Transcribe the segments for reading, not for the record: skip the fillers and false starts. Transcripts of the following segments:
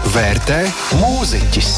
Vērtē mūziķis.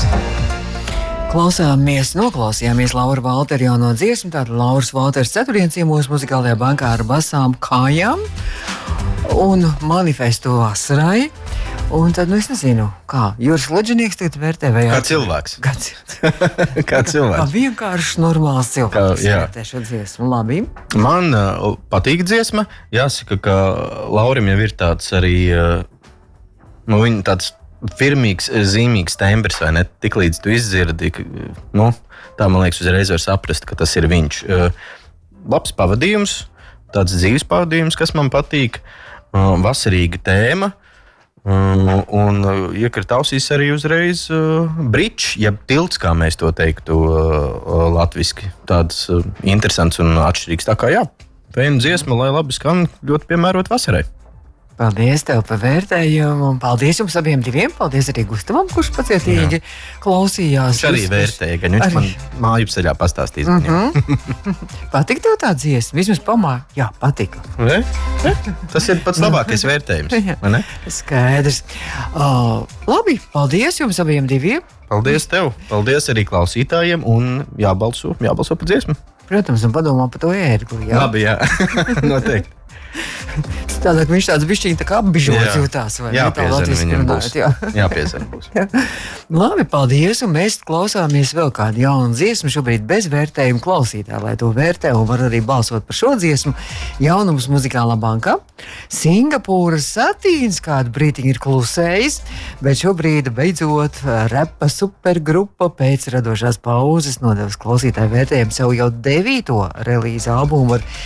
Noklausījāmies Laura Valtera jauno dziesmu, tātad Lauras Valters ceturtdienas ciemos muzikālajā bankā ar basām kājām un manifestu vasarai. Un tad, es nezinu, kā Juris Leģinieks tagad vērtē vai kā cilvēks. Kā cilvēks. Kā vienkāršs, normāls cilvēks vērtē šo dziesmu. Labi. Man patīk dziesma. Jāsaka, ka Laurim jau ir tāds arī, viņa tāds firmīgs, zīmīgs tembrs, vai ne? Tiklīdz tu izdzirdi, tā man liekas uzreiz var saprast, ka tas ir viņš. Labs pavadījums, tāds dzīves pavadījums, kas man patīk. Vasarīga tēma. Un iekrita ausīs arī uzreiz bridge, jeb tilts, kā mēs to teiktu latviski. Tāds interesants un atšķirīgs. Tā kā fēna dziesma, lai labi skan, ļoti piemērot vasarai. Paldies tev par vērtējumu, un paldies jums abiem diviem. Paldies arī Gustavam, kurš pacietīgi klausījās. Viņš arī vērtēja, gan viņš man māju ceļā pastāstīs. Patika tev tā dziesma? Vismaz pamāja? Jā, patika. Tas ir pats labākais vērtējums, vai ne? Skaidrs. Labi, paldies jums abiem diviem. Paldies tev. Paldies arī klausītājiem, un jābalso par dziesmu. Protams, un padomā par to ērgli. Labi, noteikti. Tādāk viņš tāds bišķiņ tā kā apbižots jūtās. Jāpiezana viņam būs. Jāpiezana būs. Labi, paldies, un mēs klausāmies vēl kādu jaunu dziesmu, šobrīd bez vērtējuma klausītāji, lai to vērtē, un var arī balsot par šo dziesmu. Jaunums muzikālā bankā. Singapūras satīns kādu brītiņu ir klusējis, bet šobrīd beidzot repa supergrupa pēc radošās pauzes nodevis klausītāju vērtējumu sev jau 9. relīza albumu ar